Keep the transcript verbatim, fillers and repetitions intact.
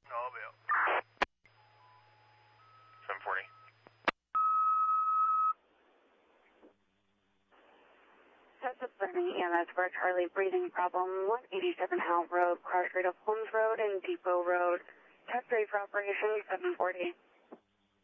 I'll be out. seven forty. Texas thirty E M S for Charlie, breathing problem, one eighty-seven Howell Road, cross grade of Holmes Road and Depot Road. Test ready for operation, seven forty.